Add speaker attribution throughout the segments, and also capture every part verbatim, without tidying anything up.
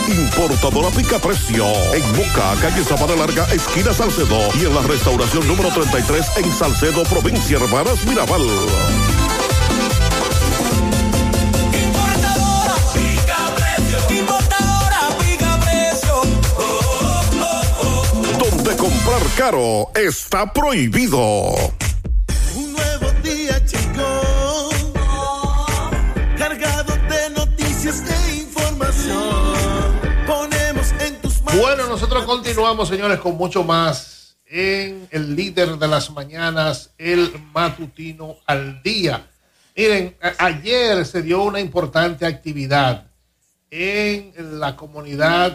Speaker 1: Importadora Pica Precio. En Moca, calle Sabana Larga, esquina Salcedo. Y en la restauración número treinta y tres en Salcedo, provincia Hermanas Mirabal.
Speaker 2: Importadora Pica Precio. Importadora Pica Precio. Oh, oh, oh, oh.
Speaker 1: Donde comprar caro está prohibido.
Speaker 3: Un nuevo día llegó, cargado de noticias e información. Ponemos en tus manos.
Speaker 4: Bueno, nosotros continuamos, señores, con mucho más en el líder de las mañanas, el matutino al día. Miren, a- ayer se dio una importante actividad en la comunidad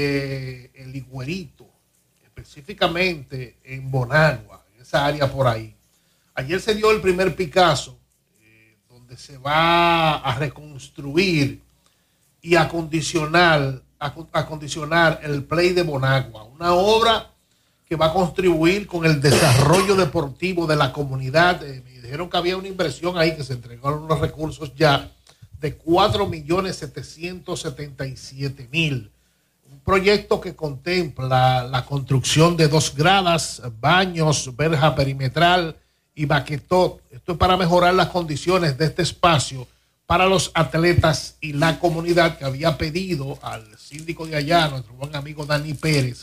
Speaker 4: de El Higuerito, específicamente en Bonagua, en esa área por ahí. Ayer se dio el primer Picasso, eh, donde se va a reconstruir y acondicionar, acon- acondicionar el Play de Bonagua, una obra que va a contribuir con el desarrollo deportivo de la comunidad. Eh, me dijeron que había una inversión ahí, que se entregaron unos recursos ya de cuatro millones setecientos setenta y siete mil. Un proyecto que contempla la construcción de dos gradas, baños, verja perimetral y baquetot. Esto es para mejorar las condiciones de este espacio para los atletas y la comunidad, que había pedido al síndico de allá, nuestro buen amigo Dani Pérez.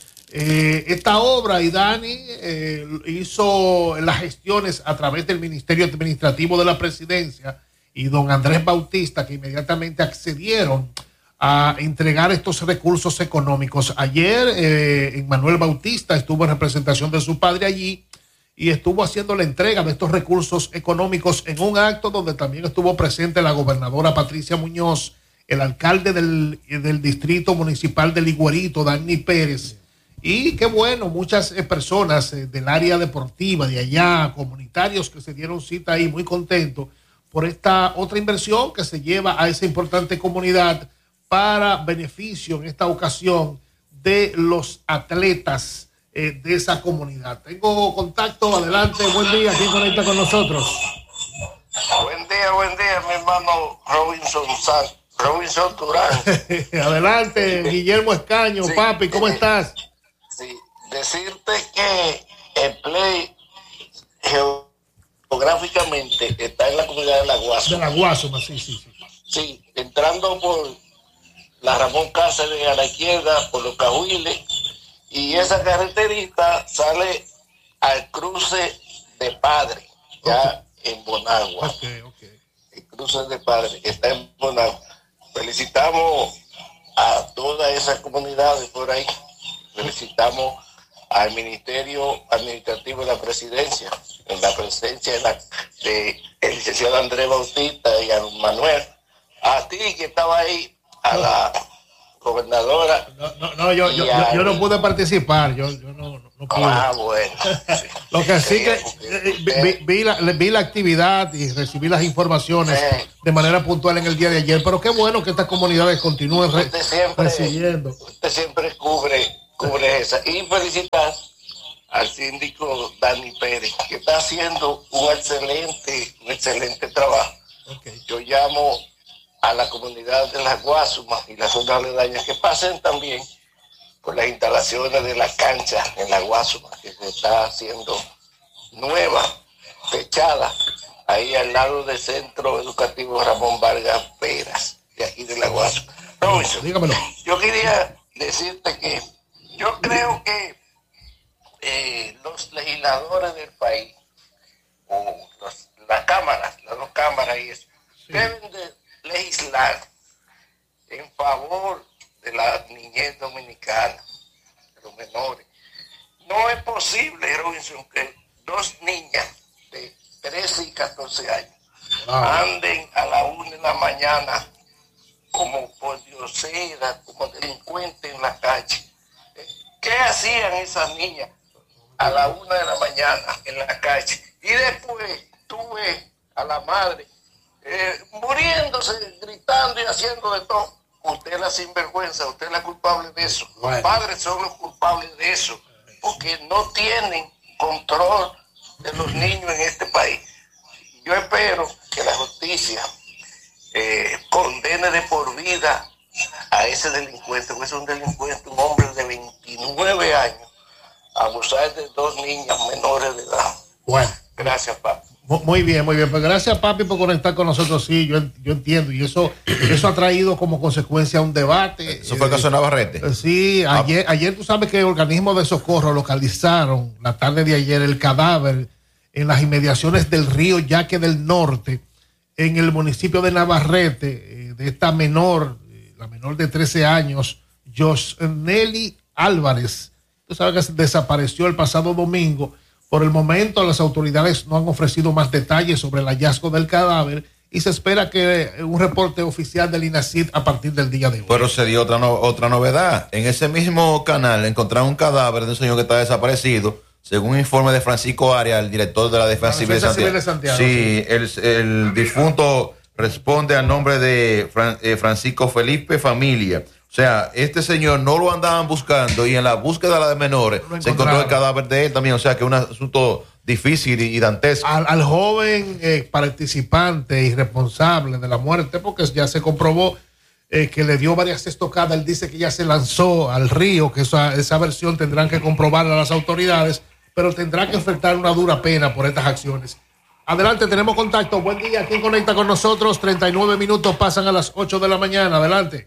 Speaker 4: Eh, esta obra, y Dani eh, hizo las gestiones a través del Ministerio Administrativo de la Presidencia y don Andrés Bautista, que inmediatamente accedieron a entregar estos recursos económicos. Ayer, eh, Emmanuel Bautista estuvo en representación de su padre allí y estuvo haciendo la entrega de estos recursos económicos en un acto donde también estuvo presente la gobernadora Patricia Muñoz, el alcalde del, del distrito municipal de Higuerito, Dani Pérez. Y qué bueno, muchas eh, personas eh, del área deportiva de allá, comunitarios que se dieron cita ahí, muy contentos por esta otra inversión que se lleva a esa importante comunidad para beneficio en esta ocasión de los atletas eh, de esa comunidad. Tengo contacto, adelante, buen día, ¿quién conecta con nosotros?
Speaker 5: Buen día, buen día, mi hermano Robinson San, Robinson Durán.
Speaker 4: Adelante, Guillermo Escaño,
Speaker 5: Sí,
Speaker 4: papi, ¿cómo
Speaker 5: eh,
Speaker 4: estás?
Speaker 5: Sí, decirte que el Play geográficamente está en la comunidad de La
Speaker 4: De
Speaker 5: Guasuma.
Speaker 4: la Guasuma, sí, sí, sí.
Speaker 5: Sí, entrando por la Ramón Cáceres a la izquierda, por los Cahuiles, y esa carreterita sale al cruce de Padre, ya en Bonagua.
Speaker 4: Ok, ok.
Speaker 5: El cruce de Padre, que está en Bonagua. Felicitamos a todas esas comunidades por ahí. Felicitamos al Ministerio Administrativo de la Presidencia, en la presencia de, la, de el licenciado Andrés Bautista y a Manuel, a ti que estaba ahí, a la gobernadora.
Speaker 4: No, no, no yo, yo, yo, yo no pude participar, yo, yo no, no, no pude.
Speaker 5: Ah, bueno. Sí.
Speaker 4: Lo que sí que
Speaker 5: Sí,
Speaker 4: eh, vi, vi- vi la, vi la actividad y recibí las informaciones
Speaker 5: Sí.
Speaker 4: de manera puntual en el día de ayer, pero qué bueno que estas comunidades continúen re-
Speaker 5: Usted siempre,
Speaker 4: recibiendo.
Speaker 5: usted siempre cubre, cubre esa. Y felicitar al síndico Dani Pérez, que está haciendo un excelente, un excelente trabajo.
Speaker 4: Okay.
Speaker 5: Yo llamo a la comunidad de las Guasumas y las zonas aledañas que pasen también por las instalaciones de la cancha en la Guasuma, que se está haciendo nueva, techada, ahí al lado del Centro Educativo Ramón Vargas Peras, de aquí de la Guasuma. Robinson,
Speaker 4: Dígamelo.
Speaker 5: yo quería decirte que yo creo que eh, los legisladores del país, o los, las cámaras, las dos cámaras y eso,
Speaker 4: Sí.
Speaker 5: deben de legislar en favor de la niñez dominicana, de los menores. No es posible, Robinson, que dos niñas de trece y catorce años
Speaker 4: Wow.
Speaker 5: anden a la una de la mañana como por diosera, como delincuentes en la calle. ¿Qué hacían esas niñas a la una de la mañana en la calle? Y después tú ves a la madre eh, muriéndose, gritando y haciendo de todo. Usted es la sinvergüenza, usted es la culpable de eso.
Speaker 4: Bueno.
Speaker 5: Los padres son los culpables de eso, porque no tienen control de los niños en este país. Yo espero que la justicia eh, condene de por vida a ese delincuente, porque es un delincuente, un hombre de veintinueve años, abusar de dos niñas menores de edad.
Speaker 4: Bueno.
Speaker 5: Gracias, papi.
Speaker 4: Muy bien, muy bien. Pues gracias, papi, por conectar con nosotros. Sí, yo, yo entiendo. Y eso, eso ha traído como consecuencia un debate.
Speaker 6: Eso fue el caso de Navarrete.
Speaker 4: Sí, ayer, ayer tú sabes que el organismo de socorro localizaron la tarde de ayer el cadáver en las inmediaciones del río Yaque del Norte, en el municipio de Navarrete, de esta menor, la menor de trece años, Josnelly Álvarez. Tú sabes que desapareció el pasado domingo. Por el momento, las autoridades no han ofrecido más detalles sobre el hallazgo del cadáver y se espera que un reporte oficial del INACID a partir del día de hoy.
Speaker 6: Pero se dio otra, no, otra novedad. En ese mismo canal encontraron un cadáver de un señor que está desaparecido, según un informe de Francisco Arias, el director de la Defensa Civil de Santiago. Civil de Santiago. Sí, sí. El, el difunto responde al nombre de Fran, eh, Francisco Felipe Familia. O sea, este señor no lo andaban buscando y en la búsqueda de la de menores se encontró el cadáver de él también. O sea, que es un asunto difícil y dantesco.
Speaker 4: Al, al joven eh, participante y responsable de la muerte, porque ya se comprobó eh, que le dio varias estocadas. Él dice que ya se lanzó al río, que esa, esa versión tendrán que comprobarla las autoridades, pero tendrá que enfrentar una dura pena por estas acciones. Adelante, tenemos contacto. Buen día. ¿Quién conecta con nosotros? treinta y nueve minutos pasan a las ocho de la mañana. Adelante.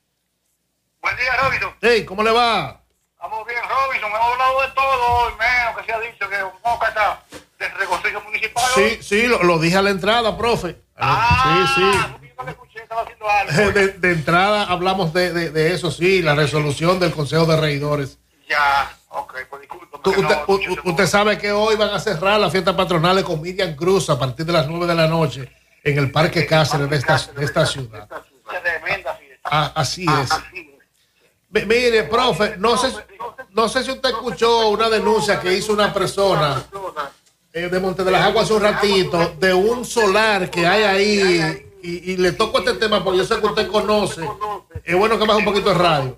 Speaker 7: Buen día, Robinson.
Speaker 4: Hey, ¿cómo le va?
Speaker 7: Estamos bien, Robinson. Hemos hablado de todo, y menos que se ha dicho que Moca está del regocijo municipal.
Speaker 4: Sí, sí, lo, lo dije a la entrada, profe.
Speaker 7: Ah,
Speaker 4: sí, sí.
Speaker 7: No escuché, estaba haciendo algo.
Speaker 4: De, de entrada hablamos de, de, de eso, sí, la resolución del Consejo de Regidores.
Speaker 7: Ya, ok, pues discúlpame.
Speaker 4: Tú, usted,
Speaker 7: no,
Speaker 4: u, usted sabe que hoy van a cerrar las fiestas patronales con Miriam Cruz a partir de las nueve de la noche en el Parque Cáceres de esta, de esta ciudad.
Speaker 7: Tremenda fiesta.
Speaker 4: Ah, así es. Mire, profe, no sé, no sé si usted escuchó una denuncia que hizo una persona eh, de Monte de las Aguas hace un ratito de un solar que hay ahí y, y le toco este tema porque yo sé que usted conoce. Es bueno que baje un poquito el radio.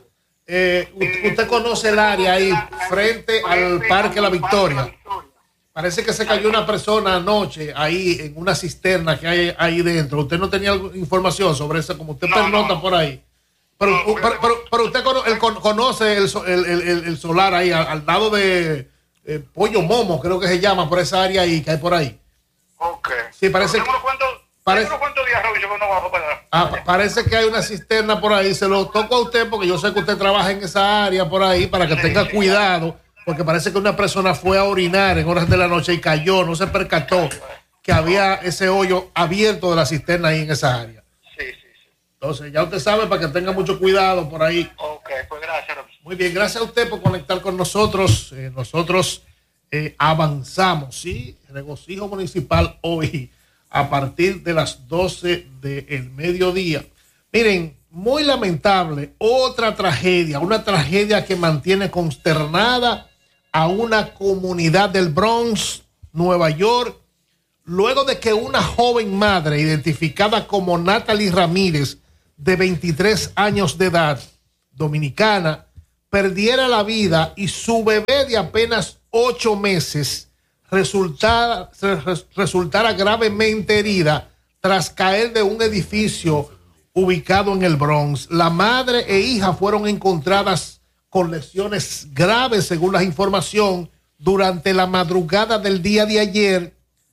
Speaker 4: Eh, usted conoce el área ahí frente al Parque La Victoria. Parece que se cayó una persona anoche ahí en una cisterna que hay ahí dentro. ¿Usted no tenía información sobre eso? Como usted pernota por ahí. Pero, pero, pero, pero usted conoce el, conoce el, el, el, el solar ahí, al, al lado de eh, Pollo Momo, creo que se llama, por esa área ahí, que hay por ahí.
Speaker 7: Ok.
Speaker 4: Sí, parece que... Parece,
Speaker 7: días, Robin, yo no bajo para
Speaker 4: ah, parece que hay una cisterna por ahí. Se lo toco a usted porque yo sé que usted trabaja en esa área por ahí para que tenga cuidado, porque parece que una persona fue a orinar en horas de la noche y cayó, no se percató que había ese hoyo abierto de la cisterna ahí en esa área. Entonces, ya usted sabe, para que tenga mucho cuidado por ahí.
Speaker 7: Ok, pues gracias.
Speaker 4: Muy bien, gracias a usted por conectar con nosotros. Eh, nosotros eh, avanzamos, ¿sí? Regocijo municipal hoy a partir de las doce del mediodía. Miren, muy lamentable, otra tragedia, una tragedia que mantiene consternada a una comunidad del Bronx, Nueva York, luego de que una joven madre identificada como Natalie Ramírez, de veintitrés años de edad, dominicana, perdiera la vida y su bebé de apenas ocho meses resultara, resultara gravemente herida tras caer de un edificio ubicado en el Bronx. La madre e hija fueron encontradas con lesiones graves, según la información, durante la madrugada del día de ayer.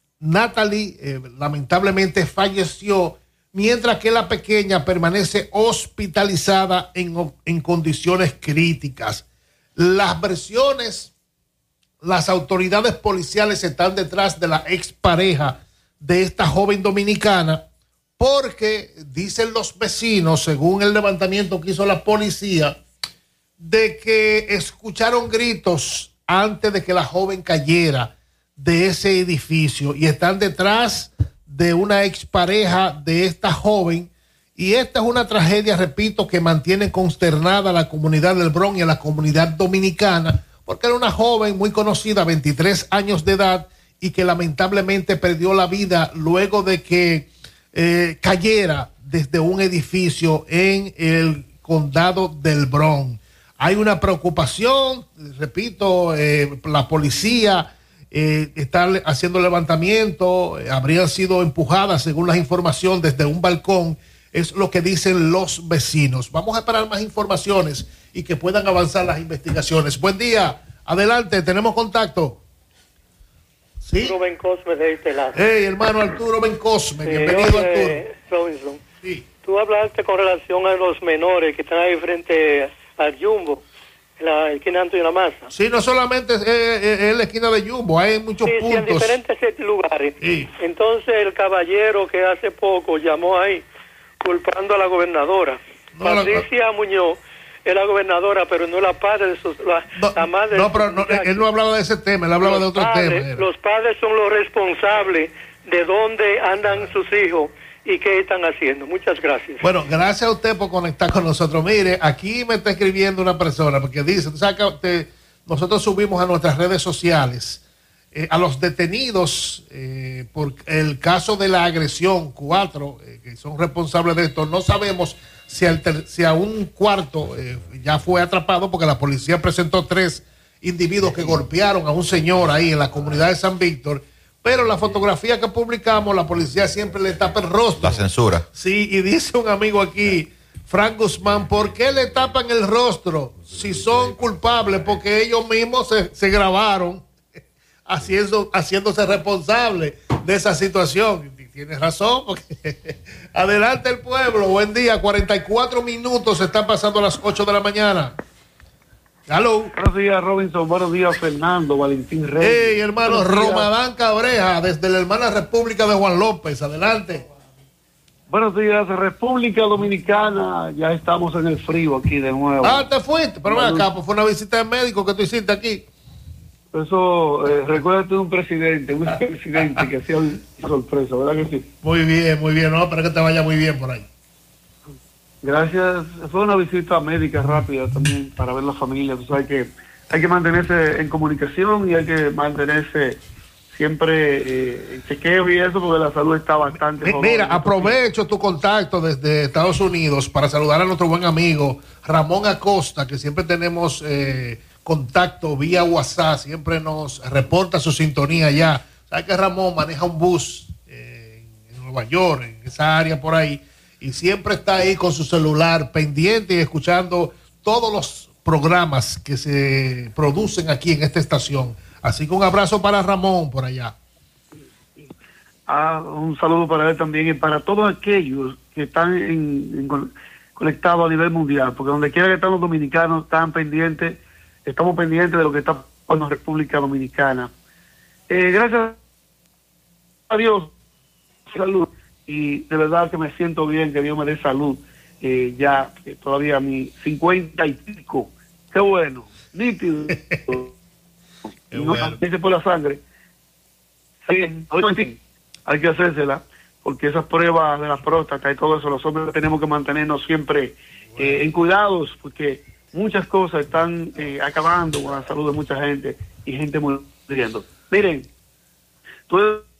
Speaker 4: Natalie eh, lamentablemente falleció, mientras que la pequeña permanece hospitalizada en, en condiciones críticas. Las versiones, las autoridades policiales están detrás de la expareja de esta joven dominicana, porque dicen los vecinos, según el levantamiento que hizo la policía, de que escucharon gritos antes de que la joven cayera de ese edificio y están detrás de una expareja de esta joven. Y esta es una tragedia, repito, que mantiene consternada a la comunidad del Bronx y a la comunidad dominicana, porque era una joven muy conocida, veintitrés años de edad, y que lamentablemente perdió la vida luego de que eh, cayera desde un edificio en el condado del Bronx. Hay una preocupación, repito, eh, la policía Eh, están haciendo levantamiento, eh, habrían sido empujadas, según la información, desde un balcón es lo que dicen los vecinos. Vamos a esperar más informaciones y que puedan avanzar las investigaciones. Buen día, adelante, tenemos contacto. ¿Sí?
Speaker 8: Arturo Bencosme de este lado.
Speaker 4: Hey, hermano Arturo Bencosme,
Speaker 8: Sí,
Speaker 4: bienvenido
Speaker 8: oye,
Speaker 4: Arturo.
Speaker 8: Robinson,
Speaker 4: sí.
Speaker 8: Tú hablaste con relación a los menores que están ahí frente al Jumbo, en la esquina de Antonio La Maza.
Speaker 4: Sí, no solamente es, es, es la esquina de Jumbo, hay muchos
Speaker 8: sí,
Speaker 4: puntos.
Speaker 8: Sí, en diferentes lugares.
Speaker 4: Sí.
Speaker 8: Entonces el caballero que hace poco llamó ahí culpando a la gobernadora, no, Patricia la... Muñoz, es la gobernadora, pero no la padre de sus... La,
Speaker 4: no,
Speaker 8: la madre
Speaker 4: no
Speaker 8: de
Speaker 4: pero no, él no hablaba de ese tema, él hablaba los de otro
Speaker 8: padres,
Speaker 4: tema.
Speaker 8: Los padres son los responsables de dónde andan sus hijos y qué están haciendo. Muchas gracias.
Speaker 4: Bueno, gracias a usted por conectar con nosotros. Mire, aquí me está escribiendo una persona, porque dice, tú sabes que usted, nosotros subimos a nuestras redes sociales eh, a los detenidos eh, por el caso de la agresión, cuatro eh, que son responsables de esto. No sabemos si, al ter, si a un cuarto eh, ya fue atrapado, porque la policía presentó tres individuos que golpearon a un señor ahí en la comunidad de San Víctor. Pero la fotografía que publicamos, la policía siempre le tapa el rostro.
Speaker 6: La censura.
Speaker 4: Sí, y dice un amigo aquí, Frank Guzmán, ¿por qué le tapan el rostro si son culpables? Porque ellos mismos se, se grabaron haciendo, haciéndose responsables de esa situación. Y tienes razón, porque adelante el pueblo, buen día, cuarenta y cuatro minutos, se están pasando a las ocho de la mañana. Hello.
Speaker 9: Buenos días, Robinson. Buenos días, Fernando, Valentín Reyes.
Speaker 4: Hey, hermano, Romadán Cabreja, desde la hermana República de Juan López. Adelante.
Speaker 9: Buenos días, República Dominicana. Ya estamos en el frío aquí de nuevo.
Speaker 4: Ah, te fuiste. Pero ven acá, pues fue una visita de médico que tú hiciste aquí.
Speaker 9: Eso, eh, recuérdate de un presidente, un presidente que hacía una sorpresa, ¿verdad que sí?
Speaker 4: Muy bien, muy bien. No, pero que te vaya muy bien por ahí.
Speaker 9: Gracias. Fue una visita médica rápida también para ver la familia. Tú sabes que hay que mantenerse en comunicación y hay que mantenerse siempre eh, en chequeo y eso, porque la salud está bastante...
Speaker 4: Mira, mira aprovecho tu contacto desde Estados Unidos para saludar a nuestro buen amigo Ramón Acosta, que siempre tenemos eh, contacto vía WhatsApp, siempre nos reporta su sintonía allá. Sabes que Ramón maneja un bus eh, en Nueva York, en esa área por ahí, y siempre está ahí con su celular pendiente y escuchando todos los programas que se producen aquí en esta estación. Así que un abrazo para Ramón por allá.
Speaker 9: Ah, un saludo para él también y para todos aquellos que están en, en, conectados a nivel mundial, porque donde quiera que están los dominicanos, están pendientes, estamos pendientes de lo que está pasando en la República Dominicana. Eh, gracias a Dios, salud. Y de verdad que me siento bien, que Dios me dé salud, eh, ya eh, todavía a mi cincuenta y pico, qué bueno, nítido, y no dice por la sangre, sí, hay que hacérsela, porque esas pruebas de la próstata y todo eso, los hombres tenemos que mantenernos siempre eh, en cuidados, porque muchas cosas están eh, acabando con la salud de mucha gente y gente muriendo. Miren, tú...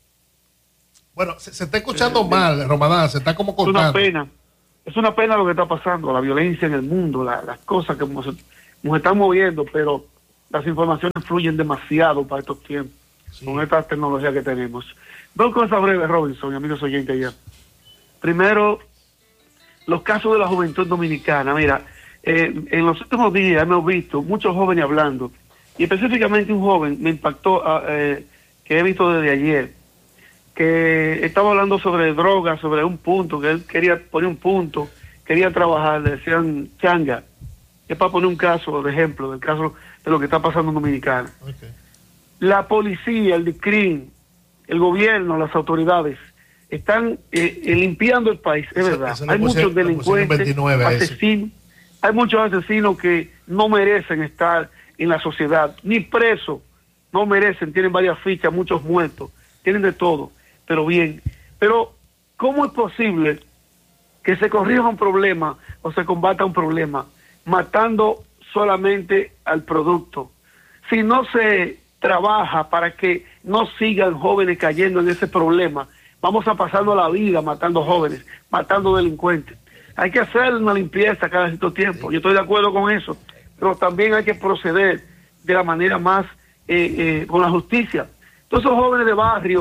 Speaker 4: Bueno, se, se está escuchando eh, mal, Romadán, se está como cortando.
Speaker 9: Es una pena, es una pena lo que está pasando, la violencia en el mundo, la, las cosas que nos, nos están moviendo, pero las informaciones fluyen demasiado para estos tiempos, sí, con esta tecnología que tenemos. Dos cosas breves, Robinson, y amigos oyentes ya. Primero, los casos de la juventud dominicana. Mira, eh, en los últimos días hemos visto muchos jóvenes hablando, y específicamente un joven me impactó, eh, que he visto desde ayer, que estaba hablando sobre drogas, sobre un punto, que él quería poner un punto, quería trabajar, le decían changa. Es para poner un caso, de ejemplo, del caso de lo que está pasando en Dominicana. Okay. La policía, el D I C R I M, el gobierno, las autoridades, están eh, eh, limpiando el país, es eso, verdad. Eso hay muchos puse, delincuentes, asesinos, hay muchos asesinos que no merecen estar en la sociedad, ni presos, no merecen, tienen varias fichas, muchos muertos, tienen de todo. Pero bien, pero ¿cómo es posible que se corrija un problema o se combata un problema matando solamente al producto? Si no se trabaja para que no sigan jóvenes cayendo en ese problema, vamos a pasarnos la vida matando jóvenes, matando delincuentes. Hay que hacer una limpieza cada cierto tiempo, yo estoy de acuerdo con eso, pero también hay que proceder de la manera más, eh, eh, con la justicia. Todos esos jóvenes de barrio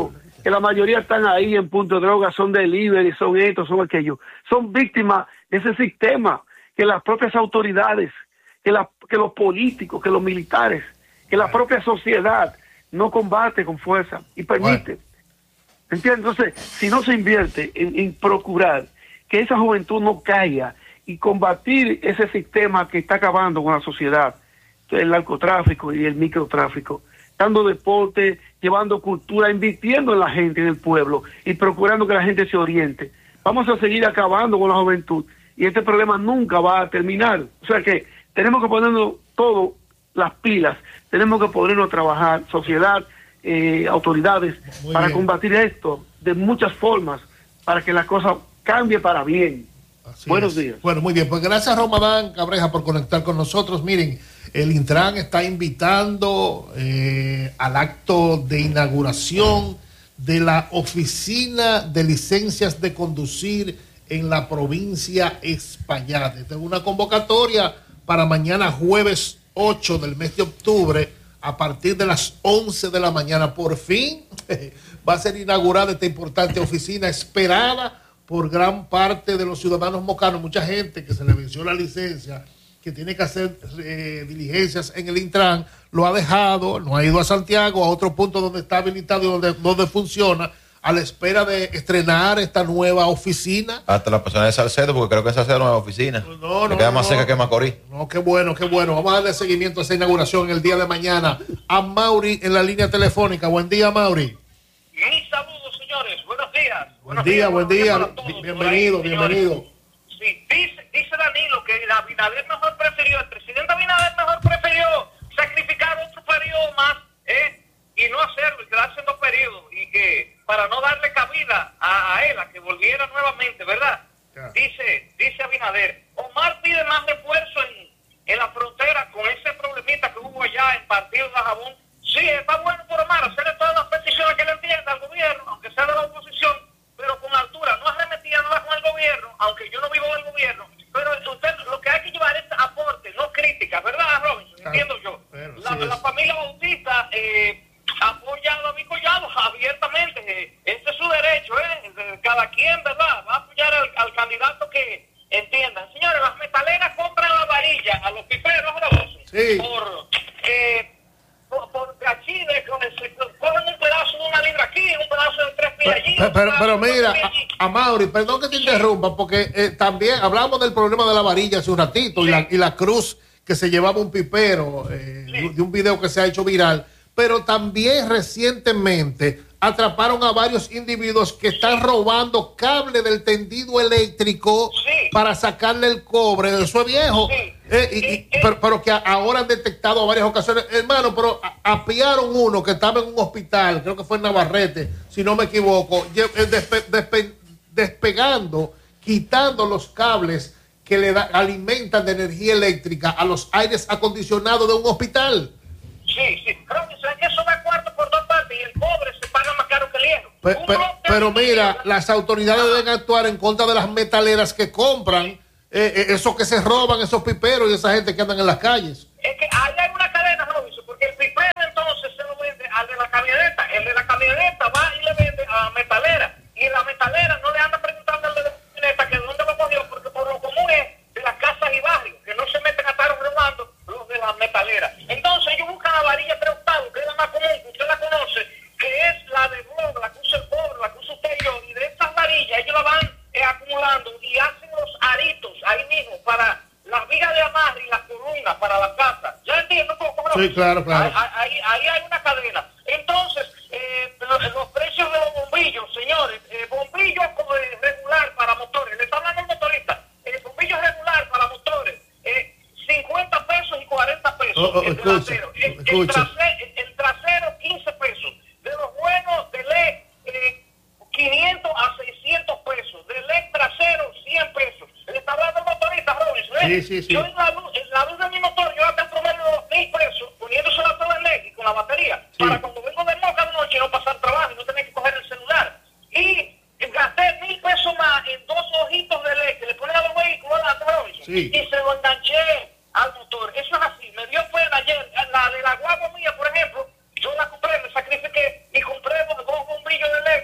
Speaker 9: que la mayoría están ahí en punto de droga, son delivery, son estos, son aquellos. Son víctimas de ese sistema, que las propias autoridades, que, la, que los políticos, que los militares, que la propia sociedad no combate con fuerza y permite. Bueno. ¿Entiendes? Entonces, si no se invierte en, en procurar que esa juventud no caiga y combatir ese sistema que está acabando con la sociedad, el narcotráfico y el microtráfico, dando deporte, llevando cultura, invirtiendo en la gente, en el pueblo y procurando que la gente se oriente, vamos a seguir acabando con la juventud y este problema nunca va a terminar. O sea que tenemos que ponernos todo las pilas, tenemos que ponernos a trabajar, sociedad, eh, autoridades, muy para bien. Combatir esto de muchas formas, para que la cosa cambie para bien.
Speaker 4: Así
Speaker 9: Buenos
Speaker 4: es.
Speaker 9: días.
Speaker 4: Bueno, muy bien, pues gracias Romadán Cabreja por conectar con nosotros. Miren, el Intran está invitando eh, al acto de inauguración de la oficina de licencias de conducir en la provincia Espaillat. Esta es una convocatoria para mañana jueves ocho del mes de octubre a partir de las once de la mañana. Por fin va a ser inaugurada esta importante oficina esperada por gran parte de los ciudadanos mocanos. Mucha gente que se le venció la licencia, que tiene que hacer eh, diligencias en el Intran, lo ha dejado, no ha ido a Santiago, a otro punto donde está habilitado y donde, donde funciona, a la espera de estrenar esta nueva oficina.
Speaker 6: Hasta la persona de Salcedo, porque creo que Salcedo no es oficina.
Speaker 4: No, no,
Speaker 6: Le queda
Speaker 4: no,
Speaker 6: más
Speaker 4: no.
Speaker 6: seca que Macorís.
Speaker 4: No, qué bueno, qué bueno. Vamos a darle seguimiento a esa inauguración el día de mañana. A Mauri en la línea telefónica. Buen día, Mauri.
Speaker 7: Mis saludos, señores. Buenos días.
Speaker 4: Buen
Speaker 7: Buenos
Speaker 4: día,
Speaker 7: días,
Speaker 4: buen
Speaker 7: buenos días
Speaker 4: día.
Speaker 7: para todos.
Speaker 4: Bienvenido,
Speaker 7: Por ahí,
Speaker 4: bienvenido.
Speaker 7: Sí, dice, dice Danilo que el Abinader mejor prefirió, el presidente Abinader mejor prefirió sacrificar otro periodo más, ¿eh? Y no hacerlo, y quedarse en dos periodos, y que para no darle cabida a, a él, a que volviera nuevamente, ¿verdad? Yeah. Dice, dice Abinader, Omar pide más refuerzo en, en la frontera con ese problemita que hubo allá en Partido de Dajabón. Sí, está bueno por Omar hacerle todas las peticiones que le entienda al gobierno, aunque sea de la oposición, pero con altura, no arremetía nada con el gobierno, aunque yo no vivo del gobierno, pero usted lo que hay que llevar es aporte, no crítica, ¿verdad, Robinson? Entiendo yo. Pero, la, sí la familia Bautista eh, apoya a David Collado abiertamente, eh, ese es su derecho, ¿eh? Cada quien, ¿verdad? Va a apoyar al, al candidato que entiendan. Señores, las metaleras compran la varilla a los piperos, Robinson,
Speaker 4: sí.
Speaker 7: por... Eh, por, por gachines, con el, cogen un pedazo de una libra aquí, un pedazo de tres pies allí.
Speaker 4: Pero, pero, pero mira, a, a Mauri, perdón que te interrumpa, porque eh, también hablamos del problema de la varilla hace un ratito, sí. y, la, y la cruz que se llevaba un pipero, eh, sí. de un video que se ha hecho viral, pero también recientemente atraparon a varios individuos que están robando cable del tendido eléctrico sí. para sacarle el cobre. Eso es viejo. Sí. Eh, y, y, pero, pero que ahora han detectado varias ocasiones. Hermano, pero apiaron uno que estaba en un hospital, creo que fue en Navarrete, si no me equivoco, despe, despe, despegando, quitando los cables que le da, alimentan de energía eléctrica a los aires acondicionados de un hospital.
Speaker 7: Sí, sí, Robinson, es que eso da cuarto por dos partes y el pobre se paga más caro que el hierro.
Speaker 4: Pe, pe, pero mira, las autoridades deben actuar en contra de las metaleras que compran eh, eh, esos que se roban, esos piperos y esa gente que andan en las calles.
Speaker 7: Es que ahí hay una cadena, Robinson, porque el pipero entonces se lo vende al de la camioneta, el de la camioneta va y le vende a la metalera, y la metalera no le anda preguntando al de la camioneta que de dónde lo cogió, porque por lo común es de las casas y barrios, que no se meten a estar robando los de las metaleras. Entonces ellos buscan la varilla tres octavos, que es la más común, que usted la conoce, que es la de blog, la que usa el pobre, la que usa usted y yo, y de estas varillas ellos la van eh, acumulando y hacen los aritos ahí mismo para las vigas de amarre y las columnas para la casa. ¿Ya entiendo cómo? cómo
Speaker 4: sí, claro, claro.
Speaker 7: Ahí, ahí, ahí hay una cadena. Entonces, eh, los, los precios de los bombillos, señores, eh, bombillos eh, regular para motores, le está hablando el motorista, eh, bombillos regular para motores, eh, cincuenta pesos y cuarenta pesos.
Speaker 4: Oh, oh,
Speaker 7: el
Speaker 4: escucha,
Speaker 7: trasero. El, el,
Speaker 4: escucha.
Speaker 7: trasero el, el trasero, quince pesos. De los buenos, de L E eh, quinientos a seiscientos pesos. De L E trasero, cien pesos. Le está hablando el motorista, Robinson. ¿eh?
Speaker 4: Sí, sí, sí.
Speaker 7: Yo en la, luz, en la luz de mi motor, yo hasta promedio de dos mil pesos, poniéndosela todo en L E D y con la batería, sí. para cuando vengo de Moca de noche no pasar trabajo y no tener que coger el celular. Y gasté mil pesos más en dos ojitos de L E D que le ponen a los vehículos adelante, Robinson.
Speaker 4: Sí.
Speaker 7: Y se lo enganché al motor. Eso es así. Me dio pena ayer. La de la guagua mía, por ejemplo, yo la compré, me sacrifiqué y compré dos bombillos de L E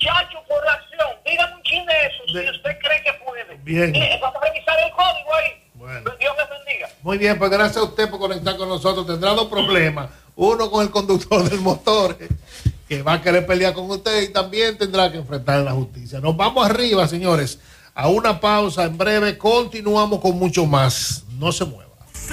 Speaker 7: muchacho por la acción. Dígame un chin de eso, de... si usted cree que puede.
Speaker 4: Bien.
Speaker 7: Eh, vamos a revisar el código ahí.
Speaker 4: Bueno.
Speaker 7: Dios me bendiga.
Speaker 4: Muy bien, pues gracias a usted por conectar con nosotros. Tendrá dos problemas. Uno con el conductor del motor, que va a querer pelear con usted, y también tendrá que enfrentar la justicia. Nos vamos arriba, señores, a una pausa. En breve continuamos con mucho más. No se mueva.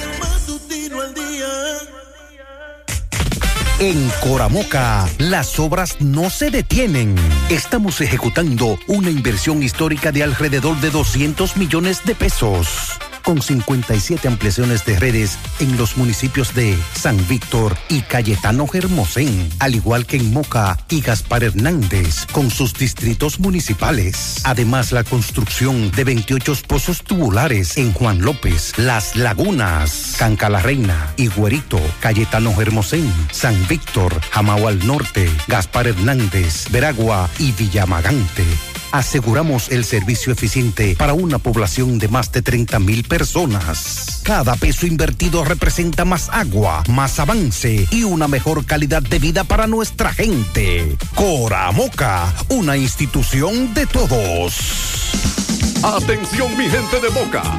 Speaker 10: En Coramoca, las obras no se detienen. Estamos ejecutando una inversión histórica de alrededor de doscientos millones de pesos, con cincuenta y siete ampliaciones de redes en los municipios de San Víctor y Cayetano Hermosén, al igual que en Moca y Gaspar Hernández, con sus distritos municipales. Además, la construcción de veintiocho pozos tubulares en Juan López, Las Lagunas, Canca la Reina, Higuerito, Cayetano Hermosén, San Víctor, Jamao al Norte, Gaspar Hernández, Veragua y Villamagante. Aseguramos el servicio eficiente para una población de más de treinta mil personas. Cada peso invertido representa más agua, más avance y una mejor calidad de vida para nuestra gente. Coramoca, una institución de todos.
Speaker 1: Atención, mi gente de Moca.